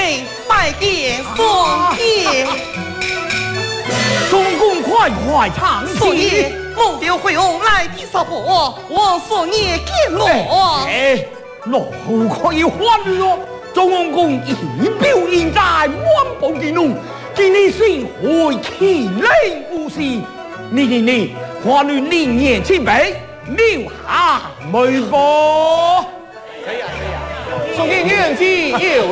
内拜见宋爷。 中公快快唱宋爷，孟丢会用来的少伯，望宋爷见我。 老夫可以欢愉哦。中公一表应在，万宝之怒，今日心会气馁无事。你，欢愉年年千倍，留下美宝。 宋爷元气有